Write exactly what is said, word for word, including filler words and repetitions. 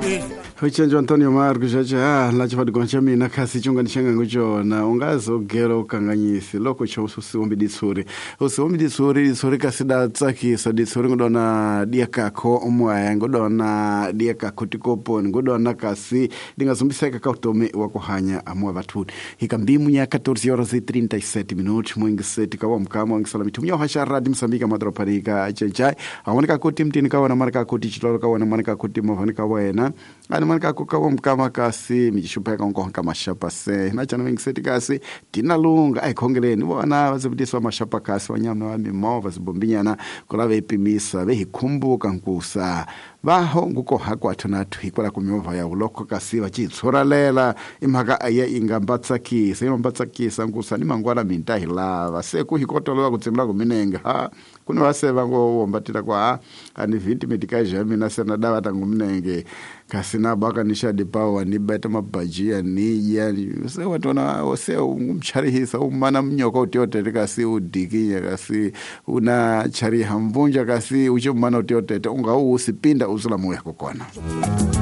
Huchenjo Antonio Marcos jaja la chapa dikoncha mina kasi chunga nishenga ngujona ungazo gero kanganyisi loko cho usiombi ditsuri usiombi ditsuri ditsuri kasi da tsaki sa ditsuri ngudona diaka ko omwa ngudona diaka kutikopo ngudona kasi dingazumbiseka ka utome wakuhanya amwa bathu hikambimu nya catorze horas e trinta e sete minutos mwingiseti ka wamkama ngisala mitumyo hasha radio Msambika madroparika chechai awonika kuti mtini ka wana marka kuti chitoro ka wana marka kuti mavanika wena ani marka kukawa mkama kasi mijishupeka nko kama shapa se na chana wingiseti kasi tinalunga ai kongeleni wana wazibudiswa mashapa kasi wanyamna wa mimova zibombinyana kulave ipimisa vehi kumbuka nkusa baho nguko hakwa tunatu hikola kumyova ya uloko kasi wachitsora lela imhaka aya ingambatsa kisa imambatsa kisa nkusa ni mangwala mintahi lava seku hikotolowa kutsimula kuminenga ha kuna waseva ngo wombatira kwa ani vinti medikai jamina sena dawa tangu minenge kasi na baka nishadi pawa ni beta mabajia ni yani se watona se umcharihisa umana mnyoko utiote kasi udikinya kasi una chari hambunja kasi ucho mana utiote unga usipinda usula moya kokona.